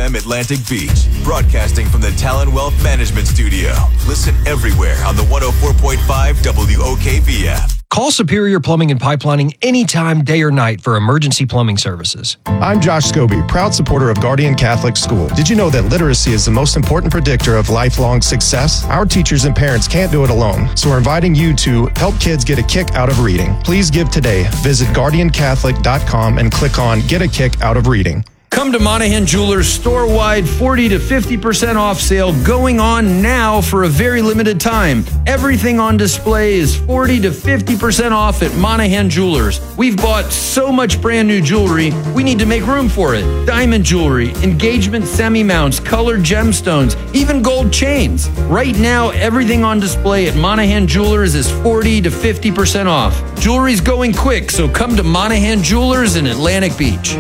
FM Atlantic Beach, broadcasting from the Talon Wealth Management Studio. Listen everywhere on the 104.5 WOKV app. Call Superior Plumbing and Pipelining anytime, day or night for emergency plumbing services. I'm Josh Scobie, proud supporter of Guardian Catholic School. Did you know that literacy is the most important predictor of lifelong success? Our teachers and parents can't do it alone, so we're inviting you to help kids get a kick out of reading. Please give today. Visit GuardianCatholic.com and click on Get a Kick Out of Reading. Come to Monahan Jewelers store-wide 40 to 50% off sale going on now for a very limited time. Everything on display is 40 to 50% off at Monahan Jewelers. We've bought so much brand new jewelry, we need to make room for it. Diamond jewelry, engagement semi-mounts, colored gemstones, even gold chains. Right now, everything on display at Monahan Jewelers is 40 to 50% off. Jewelry's going quick, so come to Monahan Jewelers in Atlantic Beach.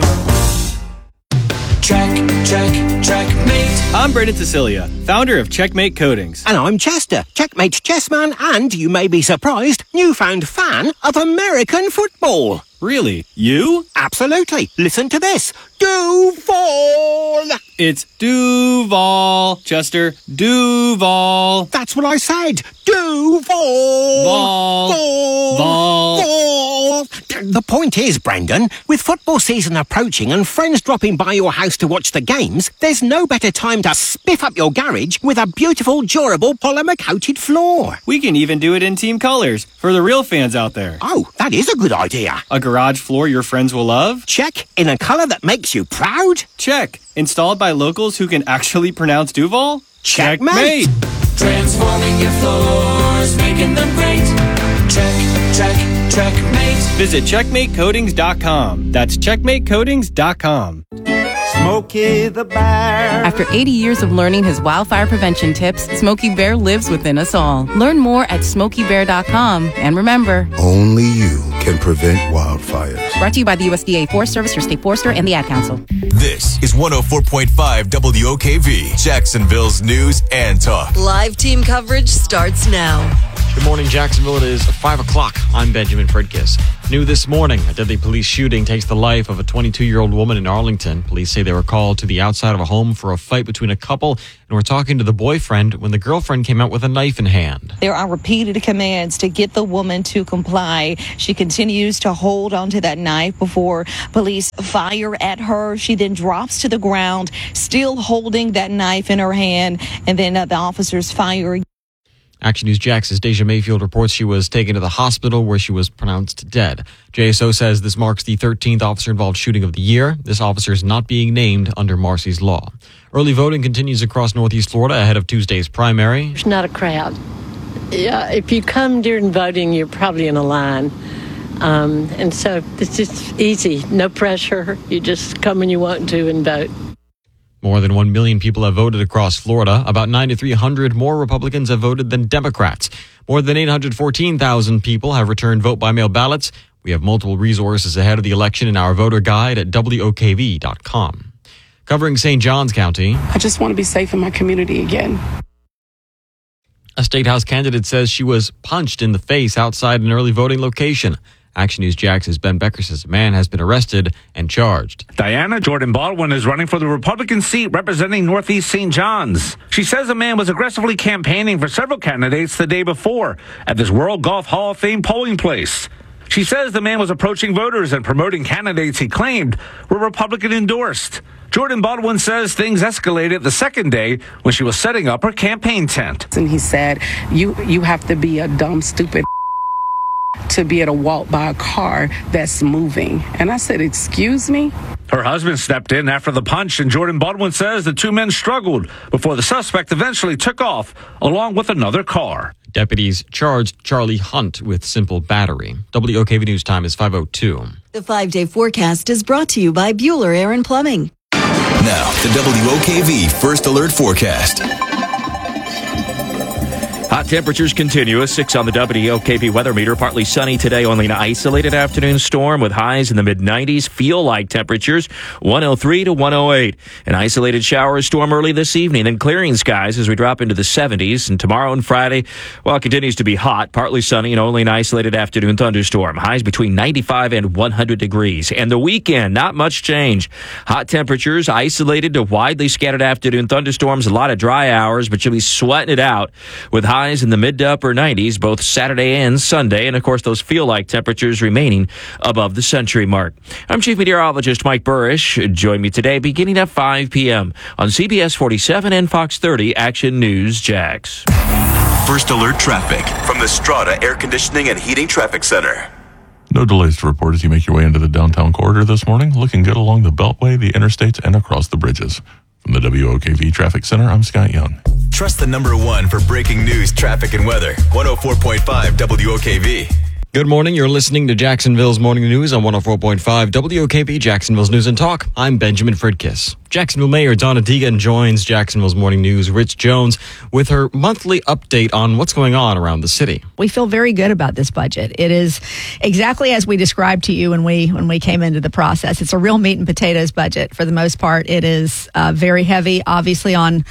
Checkmate. I'm Brendan Cecilia, founder of Checkmate Coatings. And I'm Chester, Checkmate chessman, and, you may be surprised, newfound fan of American football. Really? You? Absolutely. Listen to this. Duval! It's Duval, Chester. Duval. That's what I said. Duval! Vol. The point is, Brendan, with football season approaching and friends dropping by your house to watch the games, there's no better time to spiff up your garage with a beautiful, durable, polymer-coated floor. We can even do it in team colors for the real fans out there. Oh, that is a good idea. A garage floor your friends will love? Check. In a color that makes you proud? Check. Installed by locals who can actually pronounce Duval? Checkmate. Transforming your floors, making them great. Checkmate. Visit CheckmateCoatings.com. That's CheckmateCoatings.com. Smokey the Bear. After 80 years of learning his wildfire prevention tips, Smokey Bear lives within us all. Learn more at SmokeyBear.com. And remember, only you can prevent wildfires. Brought to you by the USDA Forest Service, your state forester, and the Ad Council. This is 104.5 WOKV, Jacksonville's news and talk. Live team coverage starts now. Good morning, Jacksonville. It is 5 o'clock. I'm Benjamin Fredkiss. New this morning, a deadly police shooting takes the life of a 22-year-old woman in Arlington. Police say they were called to the outside of a home for a fight between a couple and were talking to the boyfriend when the girlfriend came out with a knife in hand. There are repeated commands to get the woman to comply. She continues to hold onto that knife before police fire at her. She then drops to the ground, still holding that knife in her hand, and then the officers fire. Action News Jax's Deja Mayfield reports she was taken to the hospital where she was pronounced dead. JSO says this marks the 13th officer-involved shooting of the year. This officer is not being named under Marcy's law. Early voting continues across Northeast Florida ahead of Tuesday's primary. There's not a crowd. Yeah, if you come during voting, you're probably in a line. And so it's just easy, no pressure. You just come when you want to and vote. More than 1 million people have voted across Florida. About 9,300 more Republicans have voted than Democrats. More than 814,000 people have returned vote-by-mail ballots. We have multiple resources ahead of the election in our voter guide at WOKV.com. Covering St. Johns County. I just want to be safe in my community again. A State House candidate says she was punched in the face outside an early voting location. Action News Jax's Ben Becker says a man has been arrested and charged. Diana Jordan Baldwin is running for the Republican seat representing Northeast St. John's. She says a man was aggressively campaigning for several candidates the day before at this World Golf Hall of Fame polling place. She says the man was approaching voters and promoting candidates he claimed were Republican endorsed. Jordan Baldwin says things escalated the second day when she was setting up her campaign tent. And he said, you have to be a dumb, stupid to be able to walk by a car that's moving. And I said, excuse me? Her husband stepped in after the punch, and Jordan Baldwin says the two men struggled before the suspect eventually took off along with another car. Deputies charged Charlie Hunt with simple battery. WOKV News time is 5:02. The 5-day forecast is brought to you by Bueller Air and Plumbing. Now, the WOKV First Alert Forecast. Hot temperatures continue. 6 on the WOKV weather meter. Partly sunny today, only an isolated afternoon storm with highs in the mid-90s. Feel like temperatures 103 to 108. An isolated shower storm early this evening, then clearing skies as we drop into the 70s. And tomorrow and Friday, well, it continues to be hot, partly sunny, and only an isolated afternoon thunderstorm. Highs between 95 and 100 degrees. And the weekend, not much change. Hot temperatures, isolated to widely scattered afternoon thunderstorms, a lot of dry hours, but you'll be sweating it out with highs in the mid to upper 90s both Saturday and Sunday, and of course those feel like temperatures remaining above the century mark. I'm Chief Meteorologist Mike Burrish. Join me today beginning at 5 p.m. on CBS 47 and Fox 30 Action News Jax. First alert traffic from the Strata Air Conditioning and Heating Traffic Center. No delays to report as you make your way into the downtown corridor this morning. Looking good along the Beltway, the interstates, and across the bridges. From the WOKV Traffic Center, I'm Scott Young. Trust the number one for breaking news, traffic, and weather. 104.5 WOKV. Good morning. You're listening to Jacksonville's Morning News on 104.5 WOKV, Jacksonville's News and Talk. I'm Benjamin Fridkiss. Jacksonville Mayor Donna Deegan joins Jacksonville's Morning News, Rich Jones, with her monthly update on what's going on around the city. We feel very good about this budget. It is exactly as we described to you when we came into the process. It's a real meat and potatoes budget for the most part. It is very heavy, obviously, on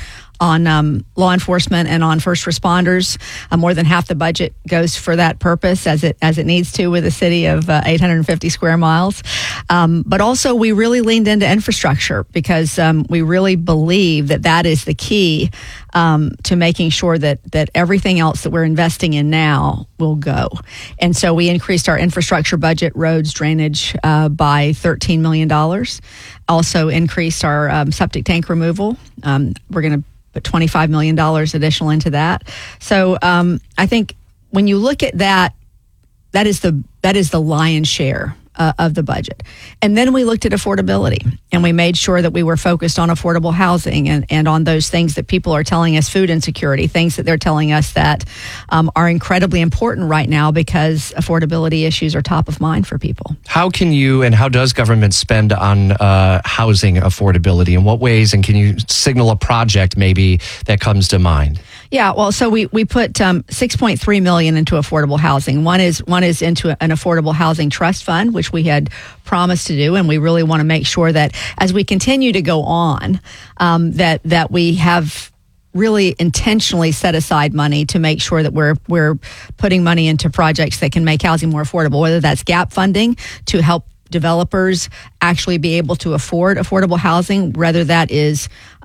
law enforcement and on first responders. More than half the budget goes for that purpose, as it needs to, with a city of 850 square miles. But also, we really leaned into infrastructure because we really believe that is the key to making sure that everything else that we're investing in now will go. And so we increased our infrastructure budget, roads, drainage, by $13 million. Also increased our septic tank removal. We're going to put $25 million additional into that. So I think when you look at that is the lion's share of the budget. And then we looked at affordability, and we made sure that we were focused on affordable housing and on those things that people are telling us, food insecurity, things that they're telling us that are incredibly important right now because affordability issues are top of mind for people. How can you and how does government spend on housing affordability? In what ways? And can you signal a project maybe that comes to mind? Yeah, well, so we put $6.3 million into affordable housing. One is into an affordable housing trust fund, which we had promised to do, and we really want to make sure that as we continue to go on, that we have really intentionally set aside money to make sure that we're putting money into projects that can make housing more affordable, whether that's gap funding to help developers actually be able to afford affordable housing, whether that is,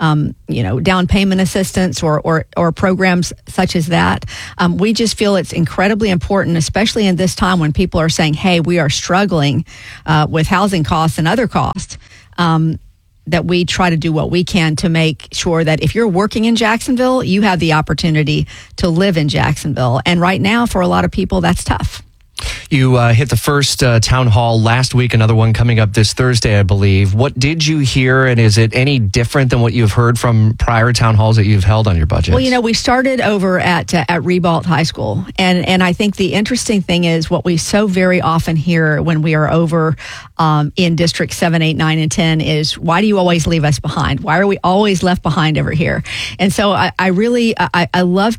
down payment assistance or programs such as that. We just feel it's incredibly important, especially in this time when people are saying, hey, we are struggling with housing costs and other costs, that we try to do what we can to make sure that if you're working in Jacksonville, you have the opportunity to live in Jacksonville. And right now, for a lot of people, that's tough. You hit the first town hall last week, another one coming up this Thursday, I believe. What did you hear, and is it any different than what you've heard from prior town halls that you've held on your budget? Well, we started over at Ribault High School, and I think the interesting thing is what we so very often hear when we are over in District 7, 8, 9, and 10 is, why do you always leave us behind? Why are we always left behind over here? And so I really love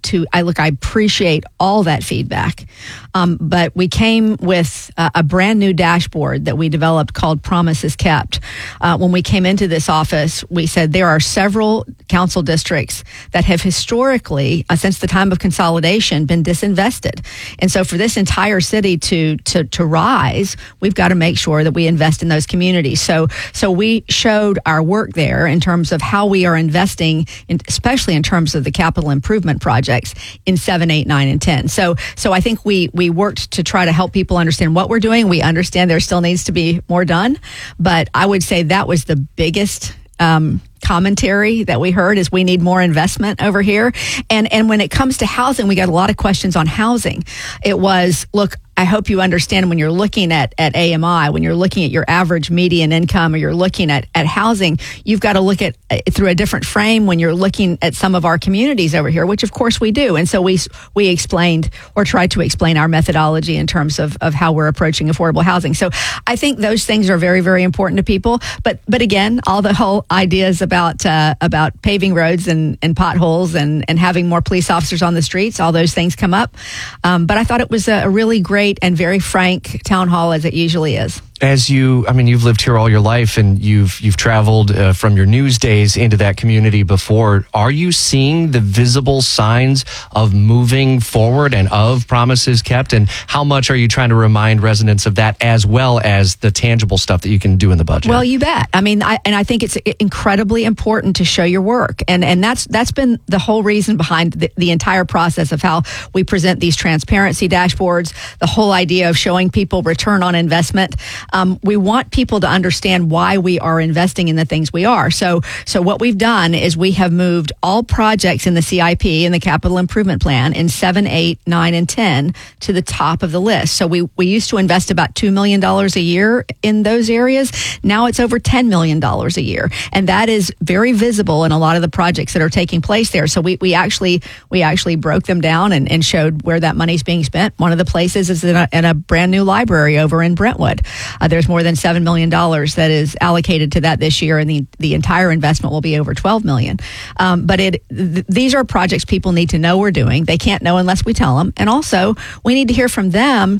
I appreciate all that feedback. But we came with a brand new dashboard that we developed called Promises Kept. When we came into this office, we said there are several council districts that have historically, since the time of consolidation, been disinvested. And so for this entire city to rise, we've got to make sure that we invest in those communities. So we showed our work there in terms of how we are investing, especially in terms of the capital improvement projects in 7, 8, 9, and 10. So I think we worked to try to help people understand what we're doing. We understand there still needs to be more done, but I would say that was the biggest commentary that we heard is we need more investment over here. And when it comes to housing, we got a lot of questions on housing. It was, look, I hope you understand when you're looking at AMI, when you're looking at your average median income, or you're looking at housing, you've got to look at it through a different frame when you're looking at some of our communities over here, which of course we do. And so we explained, or tried to explain, our methodology in terms of how we're approaching affordable housing. So I think those things are very, very important to people. But again, all the whole ideas about paving roads and potholes and having more police officers on the streets, all those things come up. But I thought it was a really great and very frank town hall, as it usually is. As you've lived here all your life, and you've traveled from your news days into that community before. Are you seeing the visible signs of moving forward and of promises kept? And how much are you trying to remind residents of that, as well as the tangible stuff that you can do in the budget? Well, you bet. I mean, I think it's incredibly important to show your work, and that's been the whole reason behind the entire process of how we present these transparency dashboards. The whole idea of showing people return on investment. We want people to understand why we are investing in the things we are. So what we've done is we have moved all projects in the CIP and the Capital Improvement Plan in 7, 8, 9, and 10 to the top of the list. So we used to invest about $2 million a year in those areas. Now it's over $10 million a year. And that is very visible in a lot of the projects that are taking place there. So we actually broke them down and showed where that money's being spent. One of the places is in a brand new library over in Brentwood. There's more than $7 million that is allocated to that this year, and the entire investment will be over $12 million. But these are projects people need to know we're doing. They can't know unless we tell them. And also, we need to hear from them,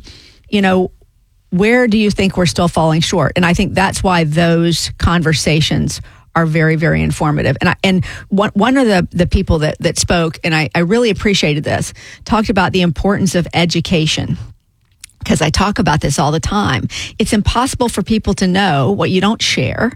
where do you think we're still falling short? And I think that's why those conversations are very, very informative. And one of the people that spoke, and I really appreciated this, talked about the importance of education. Because I talk about this all the time. It's impossible for people to know what you don't share,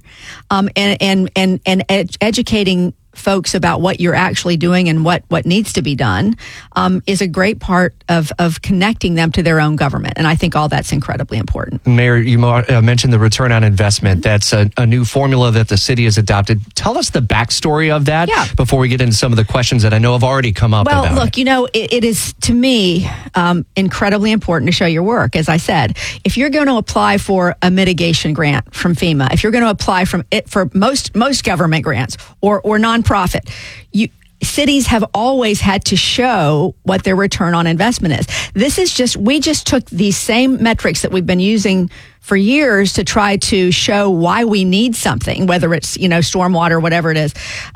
and educating folks about what you're actually doing and what needs to be done is a great part of connecting them to their own government. And I think all that's incredibly important. Mayor, you mentioned the return on investment. That's a new formula that the city has adopted. Tell us the backstory of that before we get into some of the questions that I know have already come up. Well, look, it is, to me, incredibly important to show your work. As I said, if you're going to apply for a mitigation grant from FEMA, if you're going to apply for most government grants or nonprofit, cities have always had to show what their return on investment is. We just took these same metrics that we've been using for years to try to show why we need something, whether it's, stormwater, whatever it is,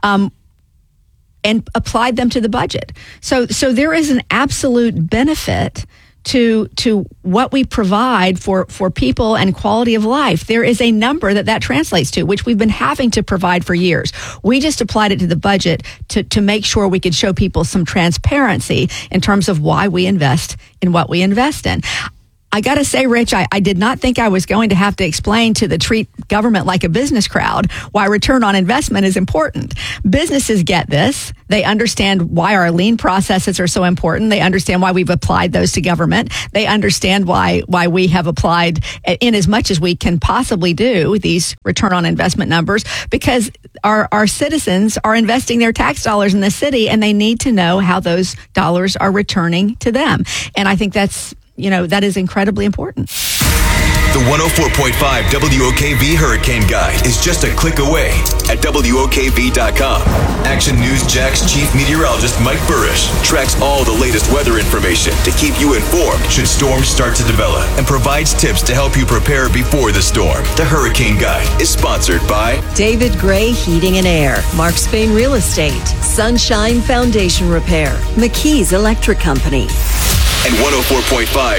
and applied them to the budget. So there is an absolute benefit to what we provide for people and quality of life. There is a number that translates to, which we've been having to provide for years. We just applied it to the budget to make sure we could show people some transparency in terms of why we invest in what we invest in. I got to say, Rich, I did not think I was going to have to explain to the treat government like a business crowd why return on investment is important. Businesses get this. They understand why our lean processes are so important. They understand why we've applied those to government. They understand why we have applied in as much as we can possibly do these return on investment numbers, because our citizens are investing their tax dollars in the city, and they need to know how those dollars are returning to them. And I think that is incredibly important. The 104.5 WOKV Hurricane Guide is just a click away at WOKV.com. Action News Jack's chief meteorologist Mike Burrish tracks all the latest weather information to keep you informed should storms start to develop, and provides tips to help you prepare before the storm. The Hurricane Guide is sponsored by David Gray Heating and Air, Mark Spain Real Estate, Sunshine Foundation Repair, McKee's Electric Company, and 104.5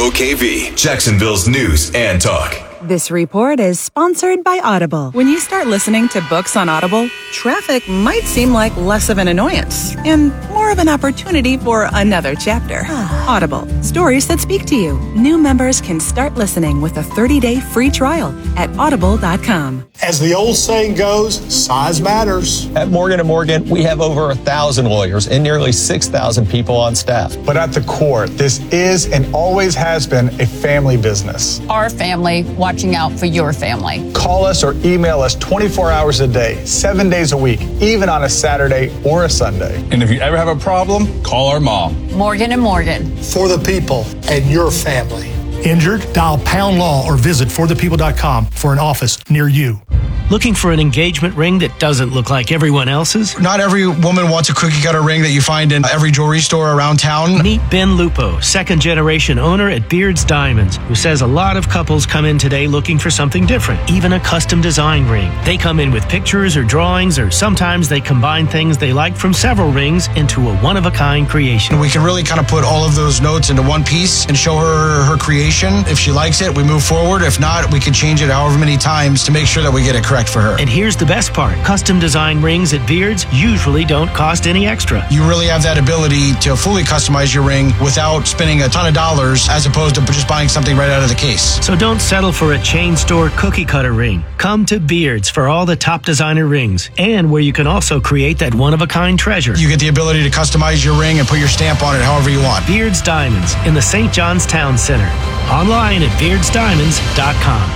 WOKV, Jacksonville's news and talk. This report is sponsored by Audible. When you start listening to books on Audible, traffic might seem like less of an annoyance and more of an opportunity for another chapter. Audible, stories that speak to you. New members can start listening with a 30-day free trial at audible.com. As the old saying goes, size matters. At Morgan & Morgan, we have over 1,000 lawyers and nearly 6,000 people on staff. But at the core, this is and always has been a family business. Our family watching out for your family. Call us or email us 24 hours a day, 7 days a week, even on a Saturday or a Sunday. And if you ever have a problem? Call our mom. Morgan & Morgan. For the people and your family. Injured? Dial Pound Law or visit forthepeople.com for an office near you. Looking for an engagement ring that doesn't look like everyone else's? Not every woman wants a cookie cutter ring that you find in every jewelry store around town. Meet Ben Lupo, second generation owner at Beard's Diamonds, who says a lot of couples come in today looking for something different, even a custom design ring. They come in with pictures or drawings, or sometimes they combine things they like from several rings into a one-of-a-kind creation. We can really kind of put all of those notes into one piece and show her creation. If she likes it, we move forward. If not, we can change it however many times to make sure that we get it correct for her. And here's the best part. Custom design rings at Beard's usually don't cost any extra. You really have that ability to fully customize your ring without spending a ton of dollars as opposed to just buying something right out of the case. So don't settle for a chain store cookie cutter ring. Come to Beard's for all the top designer rings, and where you can also create that one-of-a-kind treasure. You get the ability to customize your ring and put your stamp on it however you want. Beard's Diamonds in the St. John's Town Center. Online at beardsdiamonds.com.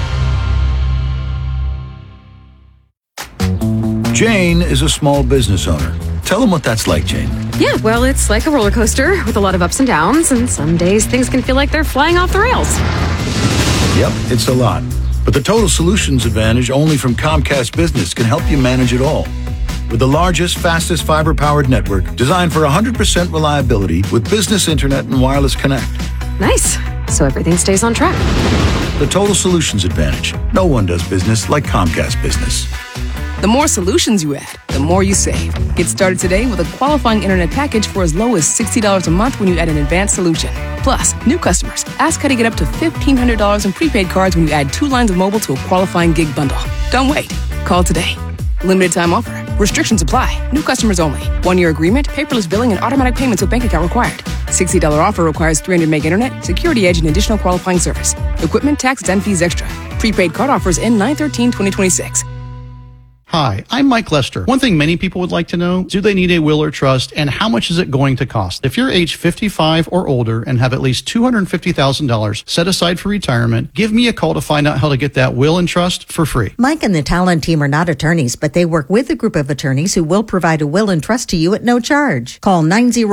Jane is a small business owner. Tell them what that's like, Jane. Yeah, well, it's like a roller coaster with a lot of ups and downs, and some days things can feel like they're flying off the rails. Yep, it's a lot. But the Total Solutions Advantage only from Comcast Business can help you manage it all. With the largest, fastest fiber-powered network designed for 100% reliability with business internet and wireless connect. Nice. So everything stays on track. The Total Solutions Advantage. No one does business like Comcast Business. The more solutions you add, the more you save. Get started today with a qualifying internet package for as low as $60 a month when you add an advanced solution. Plus, new customers, ask how to get up to $1,500 in prepaid cards when you add 2 lines of mobile to a qualifying gig bundle. Don't wait. Call today. Limited time offer. Restrictions apply. New customers only. 1-year agreement, paperless billing, and automatic payments with bank account required. $60 offer requires 300 meg internet, security edge, and additional qualifying service. Equipment, taxes, and fees extra. Prepaid card offers end 9/13/2026. Hi, I'm Mike Lester. One thing many people would like to know, do they need a will or trust, and how much is it going to cost? If you're age 55 or older and have at least $250,000 set aside for retirement, give me a call to find out how to get that will and trust for free. Mike and the Talon team are not attorneys, but they work with a group of attorneys who will provide a will and trust to you at no charge. Call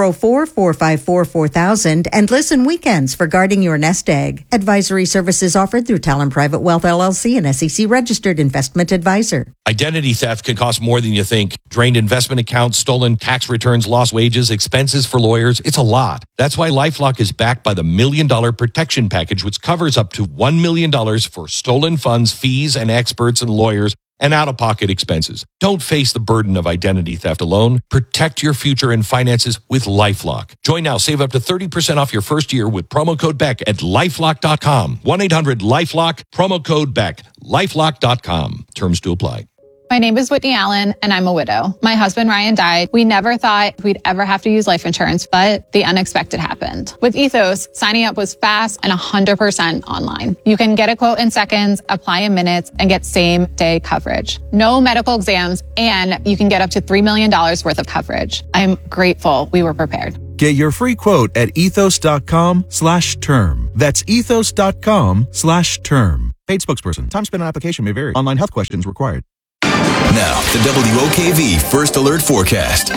904-454-4000 and listen weekends for guarding your nest egg. Advisory services offered through Talon Private Wealth LLC, an SEC registered investment advisor. Identity theft can cost more than you think. Drained investment accounts, stolen tax returns, lost wages, expenses for lawyers. It's a lot. That's why LifeLock is backed by the $1 Million Protection Package, which covers up to $1 million for stolen funds, fees, and experts and lawyers, and out-of-pocket expenses. Don't face the burden of identity theft alone. Protect your future and finances with LifeLock. Join now. Save up to 30% off your first year with promo code BECK at LifeLock.com. 1-800-LifeLock, promo code BECK. LifeLock.com. Terms to apply. My name is Whitney Allen, and I'm a widow. My husband, Ryan, died. We never thought we'd ever have to use life insurance, but the unexpected happened. With Ethos, signing up was fast and 100% online. You can get a quote in seconds, apply in minutes, and get same-day coverage. No medical exams, and you can get up to $3 million worth of coverage. I'm grateful we were prepared. Get your free quote at ethos.com/term. That's ethos.com/term. Paid spokesperson. Time spent on application may vary. Online health questions required. Now, the WOKV First Alert Forecast.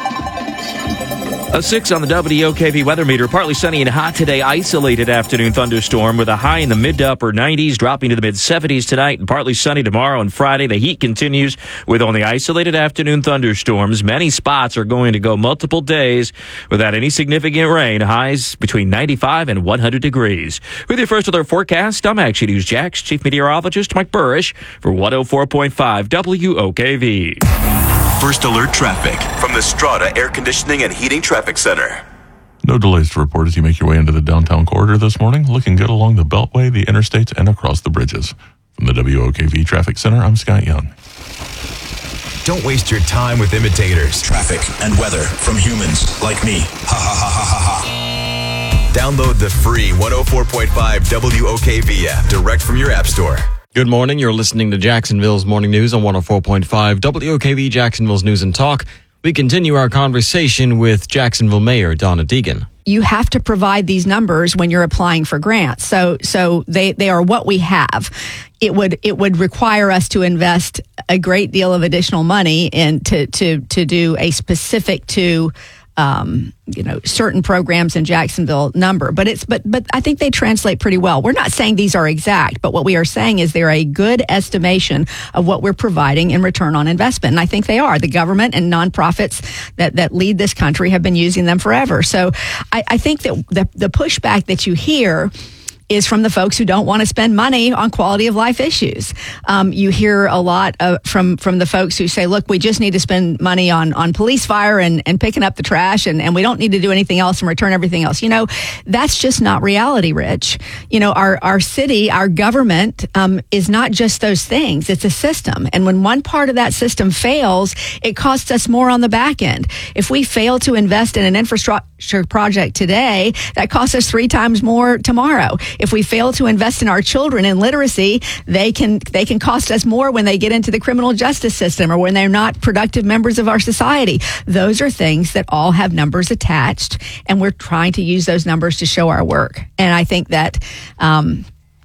A 6 on the WOKV weather meter. Partly sunny and hot today. Isolated afternoon thunderstorm with a high in the mid to upper 90s, dropping to the mid 70s tonight, and partly sunny tomorrow and Friday. The heat continues with only isolated afternoon thunderstorms. Many spots are going to go multiple days without any significant rain. Highs between 95 and 100 degrees. With your First Alert forecast, I'm Action News Jax Chief Meteorologist Mike Burrish for 104.5 WOKV. First Alert traffic from the Strata Air Conditioning and Heating Traffic Center. No delays to report as you make your way into the downtown corridor this morning. Looking good along the Beltway, the interstates, and across the bridges. From the WOKV Traffic Center, I'm Scott Young. Don't waste your time with imitators. Traffic and weather from humans like me. Ha ha ha ha ha ha. Download the free 104.5 WOKV app direct from your app store. Good morning. You're listening to Jacksonville's Morning News on 104.5 WOKV, Jacksonville's News and Talk. We continue our conversation with Jacksonville Mayor Donna Deegan. You have to provide these numbers when you're applying for grants. So they are what we have. It would require us to invest a great deal of additional money to do a specific to certain programs in Jacksonville number, but I think they translate pretty well. We're not saying these are exact, but what we are saying is they're a good estimation of what we're providing in return on investment. And I think they are. The government and nonprofits that lead this country have been using them forever. So I think that the pushback that you hear is from the folks who don't want to spend money on quality of life issues. You hear a lot from the folks who say, look, we just need to spend money on police fire and picking up the trash, and we don't need to do anything else and return everything else. That's just not reality, Rich. Our city, our government is not just those things. It's a system. And when one part of that system fails, it costs us more on the back end. If we fail to invest in an infrastructure project today, that costs us 3 times more tomorrow. If we fail to invest in our children in literacy, they can cost us more when they get into the criminal justice system or when they're not productive members of our society. Those are things that all have numbers attached, and we're trying to use those numbers to show our work. And I think that, I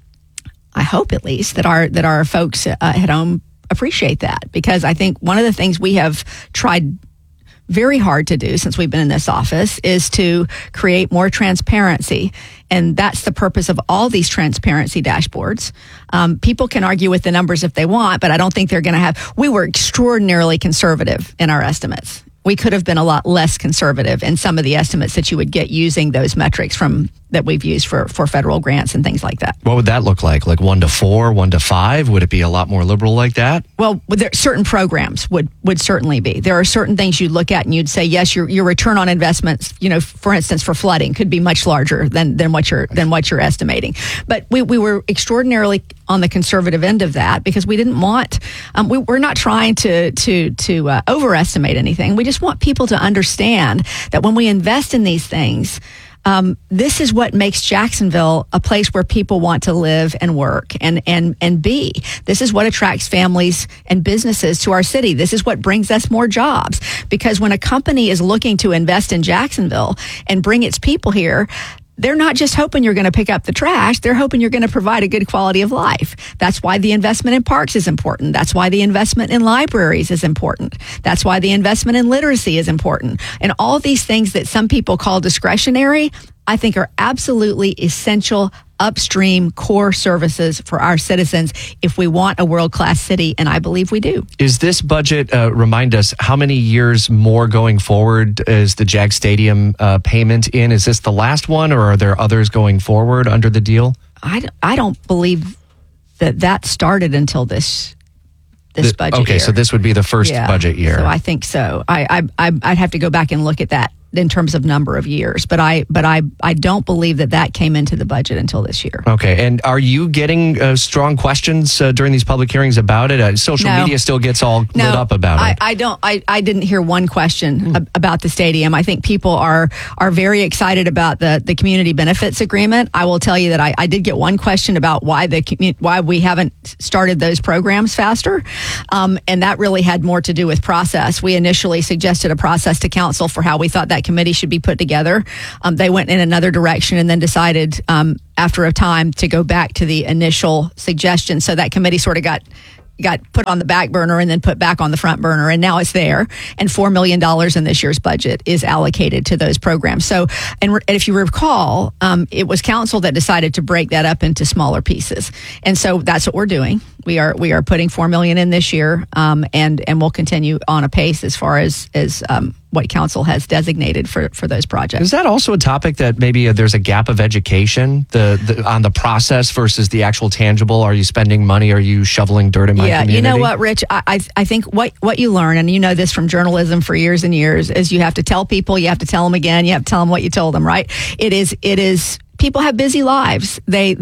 hope at least that our folks at home appreciate that, because I think one of the things we have tried very hard to do since we've been in this office is to create more transparency. And that's the purpose of all these transparency dashboards. People can argue with the numbers if they want, but I don't think they're going to have. We were extraordinarily conservative in our estimates. We could have been a lot less conservative in some of the estimates that you would get using those metrics that we've used for federal grants and things like that. What would that look like? Like 1 to 4, 1 to 5? Would it be a lot more liberal like that? Well, certain programs would certainly be. There are certain things you'd look at and you'd say, yes, your return on investments, for instance, for flooding could be much larger than what you're estimating. But we were extraordinarily on the conservative end of that because we didn't want. We're not trying to overestimate anything. We just want people to understand that when we invest in these things, this is what makes Jacksonville a place where people want to live and work and be. This is what attracts families and businesses to our city. This is what brings us more jobs. Because when a company is looking to invest in Jacksonville and bring its people here, they're not just hoping you're going to pick up the trash. They're hoping you're going to provide a good quality of life. That's why the investment in parks is important. That's why the investment in libraries is important. That's why the investment in literacy is important. And all these things that some people call discretionary, I think are absolutely essential upstream core services for our citizens if we want a world-class city, and I believe we do. Is this budget, remind us, how many years more going forward is the Jag Stadium payment in? Is this the last one, or are there others going forward under the deal? I don't believe that started until this budget okay, year. so this would be the first budget year. So I think so. I'd have to go back and look at that in terms of number of years, but I don't believe that came into the budget until this year. Okay, and are you getting strong questions during these public hearings about it? Social media still gets all lit up about it. I didn't hear one question about the stadium. I think people are very excited about the community benefits agreement. I will tell you that I did get one question about why we haven't started those programs faster, and that really had more to do with process. We initially suggested a process to council for how we thought that committee should be put together. They went in another direction and then decided after a time to go back to the initial suggestion. So that committee sort of got put on the back burner and then put back on the front burner, and now it's there. And $4 million in this year's budget is allocated to those programs. So, and if you recall, it was council that decided to break that up into smaller pieces, and so that's what we're doing. We are putting $4 million in this year, and we'll continue on a pace as far as what council has designated for those projects. Is that also a topic that maybe there's a gap of education on the process versus the actual tangible? Are you spending money? Are you shoveling dirt in my community? You know what, Rich? I think what you learn, and you know this from journalism for years and years, is you have to tell people, you have to tell them again, you have to tell them what you told them, right? It is people have busy lives.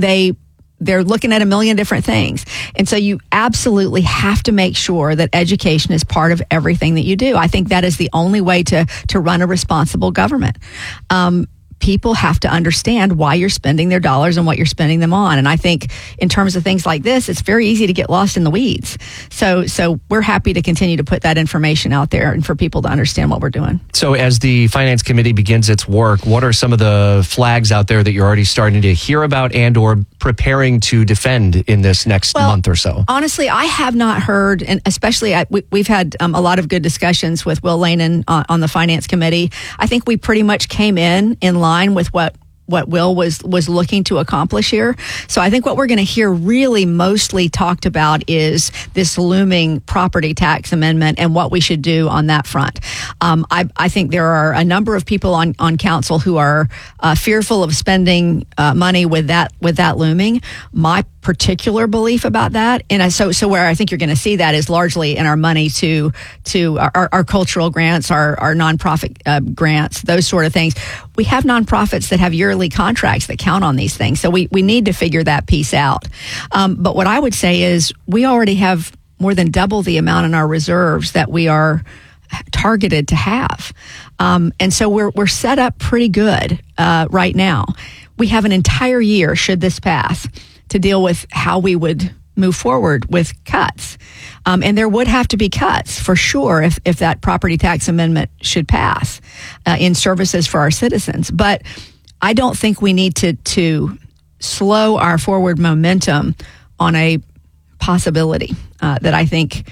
They're looking at a million different things. And so you absolutely have to make sure that education is part of everything that you do. I think that is the only way to run a responsible government. people have to understand why you're spending their dollars and what you're spending them on. And I think in terms of things like this, it's very easy to get lost in the weeds. So we're happy to continue to put that information out there and for people to understand what we're doing. So as the Finance Committee begins its work, what are some of the flags out there that you're already starting to hear about and or preparing to defend in this next month or so? Honestly, I have not heard, and especially we've had a lot of good discussions with Will Lanin on the Finance Committee. I think we pretty much came in line with what Will was looking to accomplish here. So I think what we're going to hear really mostly talked about is this looming property tax amendment and what we should do on that front. I think there are a number of people on council who are fearful of spending money with that looming. My particular belief about that, and so where I think you're going to see that is largely in our money to our cultural grants, our nonprofit grants, those sort of things. We have nonprofits that have yearly contracts that count on these things, so we need to figure that piece out. But what I would say is we already have more than double the amount in our reserves that we are targeted to have, and so we're set up pretty good right now. We have an entire year, should this pass, to deal with how we would move forward with cuts. And there would have to be cuts for sure if that property tax amendment should pass in services for our citizens. But I don't think we need to slow our forward momentum on a possibility that I think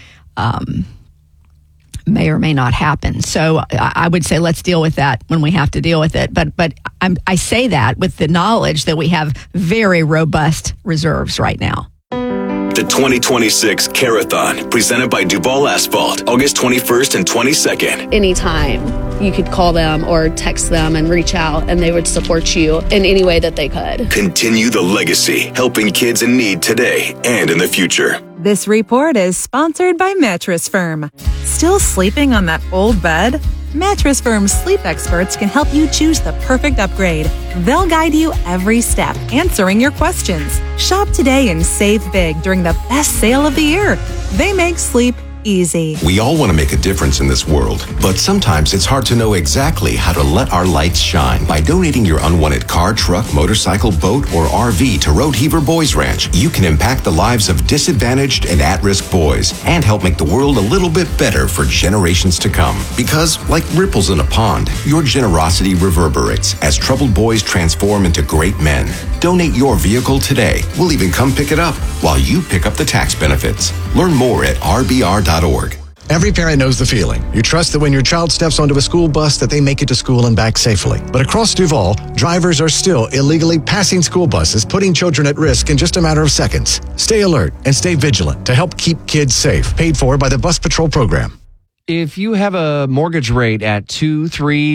may or may not happen. So I would say let's deal with that when we have to deal with it. But I say that with the knowledge that we have very robust reserves right now. The 2026 Carathon, presented by Duval Asphalt, August 21st and 22nd. Anytime you could call them or text them and reach out, and they would support you in any way that they could. Continue the legacy, helping kids in need today and in the future. This report is sponsored by Mattress Firm. Still sleeping on that old bed? Mattress Firm's sleep experts can help you choose the perfect upgrade. They'll guide you every step, answering your questions. Shop today and save big during the best sale of the year. They make sleep easy. We all want to make a difference in this world, but sometimes it's hard to know exactly how to let our lights shine. By donating your unwanted car, truck, motorcycle, boat, or RV to Road Heaver Boys Ranch, you can impact the lives of disadvantaged and at-risk boys and help make the world a little bit better for generations to come. Because, like ripples in a pond, your generosity reverberates as troubled boys transform into great men. Donate your vehicle today. We'll even come pick it up while you pick up the tax benefits. Learn more at rbr.org. Every parent knows the feeling. You trust that when your child steps onto a school bus that they make it to school and back safely. But across Duval, drivers are still illegally passing school buses, putting children at risk in just a matter of seconds. Stay alert and stay vigilant to help keep kids safe. Paid for by the Bus Patrol Program. If you have a mortgage rate at 2%, 3%,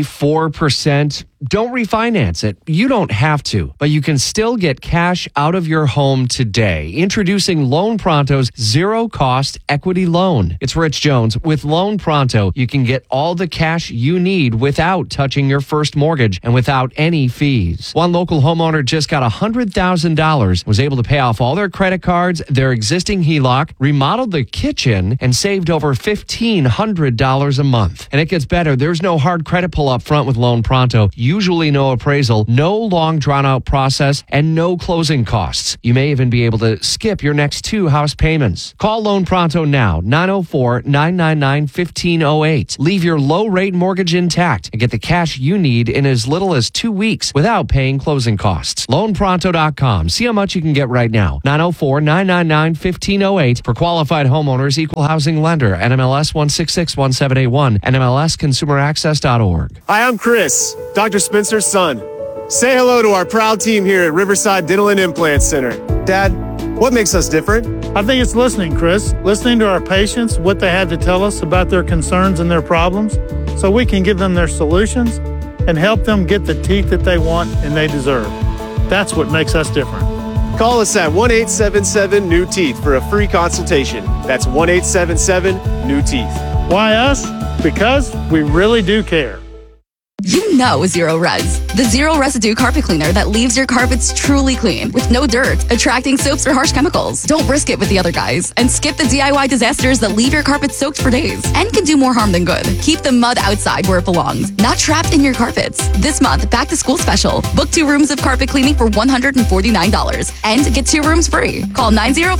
4%, don't refinance it. You don't have to, but you can still get cash out of your home today. Introducing Loan Pronto's zero-cost equity loan. It's Rich Jones. With Loan Pronto, you can get all the cash you need without touching your first mortgage and without any fees. One local homeowner just got $100,000, was able to pay off all their credit cards, their existing HELOC, remodeled the kitchen, and saved over $1,500 a month. And it gets better. There's no hard credit pull up front with Loan Pronto. Usually no appraisal, no long drawn-out process, and no closing costs. You may even be able to skip your next 2 house payments. Call Loan Pronto now, 904-999-1508. Leave your low-rate mortgage intact and get the cash you need in as little as 2 weeks without paying closing costs. LoanPronto.com. See how much you can get right now. 904-999-1508. For qualified homeowners, equal housing lender, NMLS 1661781, NMLSconsumeraccess.org. Hi, I'm Chris, Dr. Spencer's son. Say hello to our proud team here at Riverside Dental and Implant Center. Dad, what makes us different? I think it's listening, Chris. Listening to our patients, what they have to tell us about their concerns and their problems, so we can give them their solutions and help them get the teeth that they want and they deserve. That's what makes us different. Call us at 1-877-NEW-TEETH for a free consultation. That's 1-877-NEW-TEETH. Why us? Because we really do care. You know Zero Res. The zero residue carpet cleaner that leaves your carpets truly clean with no dirt, attracting soaps or harsh chemicals. Don't risk it with the other guys and skip the DIY disasters that leave your carpet soaked for days and can do more harm than good. Keep the mud outside where it belongs, not trapped in your carpets. This month, back to school special. Book 2 rooms of carpet cleaning for $149 and get 2 rooms free. Call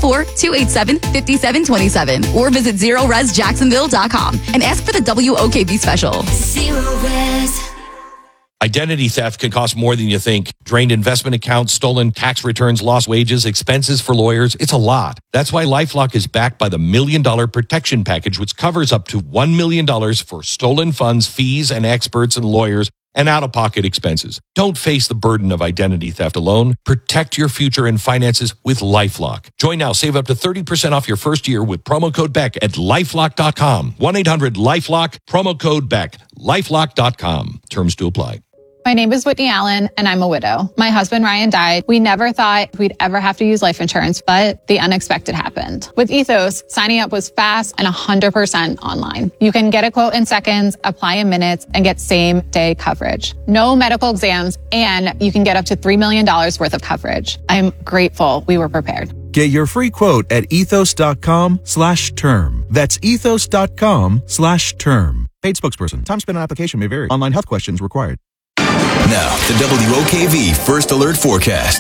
904-287-5727 or visit ZeroResJacksonville.com and ask for the WOKV special. Zero Res. Identity theft can cost more than you think. Drained investment accounts, stolen tax returns, lost wages, expenses for lawyers. It's a lot. That's why LifeLock is backed by the $1 Million Protection Package, which covers up to $1 million for stolen funds, fees, and experts and lawyers, and out-of-pocket expenses. Don't face the burden of identity theft alone. Protect your future and finances with LifeLock. Join now. Save up to 30% off your first year with promo code BECK at LifeLock.com. 1-800-LifeLock, promo code BECK. LifeLock.com. Terms to apply. My name is Whitney Allen, and I'm a widow. My husband, Ryan, died. We never thought we'd ever have to use life insurance, but the unexpected happened. With Ethos, signing up was fast and 100% online. You can get a quote in seconds, apply in minutes, and get same-day coverage. No medical exams, and you can get up to $3 million worth of coverage. I'm grateful we were prepared. Get your free quote at ethos.com/term. That's ethos.com/term. Paid spokesperson. Time spent on application may vary. Online health questions required. Now, the WOKV First Alert Forecast.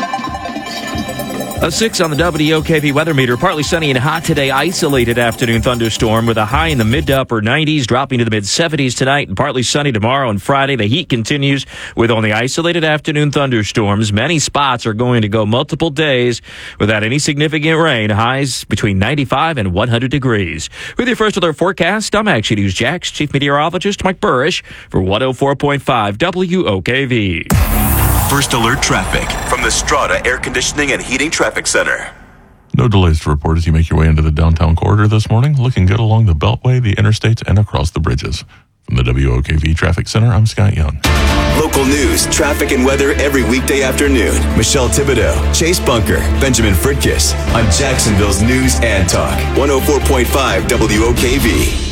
A 6 on the WOKV weather meter. Partly sunny and hot today. Isolated afternoon thunderstorm with a high in the mid to upper 90s, dropping to the mid 70s tonight, and partly sunny tomorrow and Friday. The heat continues with only isolated afternoon thunderstorms. Many spots are going to go multiple days without any significant rain. Highs between 95 and 100 degrees. With your First Alert forecast, I'm Action News Jax Chief Meteorologist Mike Burrish for 104.5 WOKV. First Alert traffic from the Strata Air Conditioning and Heating Traffic Center. No delays to report as you make your way into the downtown corridor this morning. Looking good along the Beltway, the interstates, and across the bridges. From the WOKV Traffic Center, I'm Scott Young. Local news, traffic, and weather every weekday afternoon. Michelle Thibodeau, Chase Bunker, Benjamin Fritkiss on Jacksonville's News and Talk. 104.5 WOKV.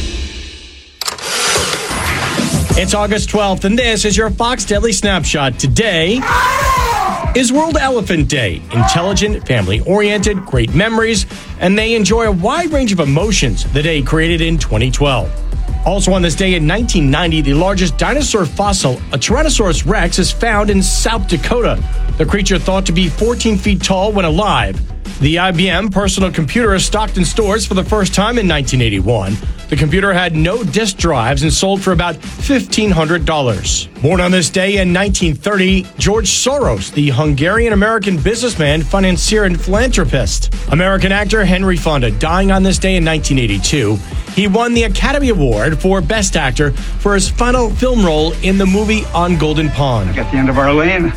It's August 12th, and this is your Fox Daily Snapshot. Today is World Elephant Day. Intelligent, family-oriented, great memories, and they enjoy a wide range of emotions. The day created in 2012. Also on this day in 1990, the largest dinosaur fossil, a Tyrannosaurus rex, is found in South Dakota. The creature thought to be 14 feet tall when alive. The IBM personal computer is stocked in stores for the first time in 1981. The computer had no disk drives and sold for about $1,500. Born on this day in 1930, George Soros, the Hungarian-American businessman, financier, and philanthropist. American actor Henry Fonda, dying on this day in 1982. He won the Academy Award for Best Actor for his final film role in the movie On Golden Pond. At the end of our lane,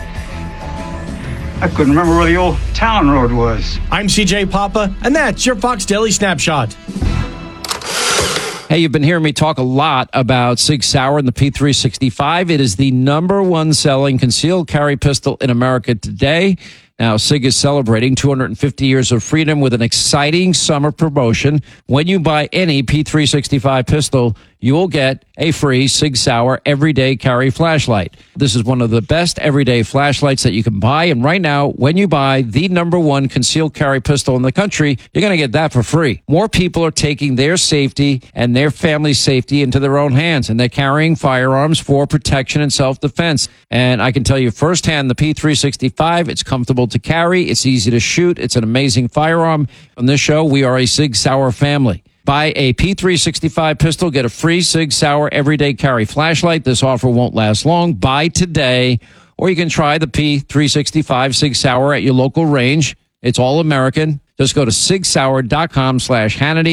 I couldn't remember where the old town road was. I'm CJ Papa, and that's your Fox Daily Snapshot. Hey, you've been hearing me talk a lot about Sig Sauer and the P365. It is the #1 selling concealed carry pistol in America today. Now, Sig is celebrating 250 years of freedom with an exciting summer promotion. When you buy any P365 pistol, you will get a free Sig Sauer everyday carry flashlight. This is one of the best everyday flashlights that you can buy. And right now, when you buy the #1 concealed carry pistol in the country, you're going to get that for free. More people are taking their safety and their family's safety into their own hands, and they're carrying firearms for protection and self-defense. And I can tell you firsthand, the P365, it's comfortable to carry, it's easy to shoot, it's an amazing firearm. On this show, we are a Sig Sauer family. Buy a P365 pistol, get a free Sig Sauer everyday carry flashlight. This offer won't last long. Buy today, or you can try the P365 Sig Sauer at your local range. It's all American. Just go to sigsauer.com/Hannity.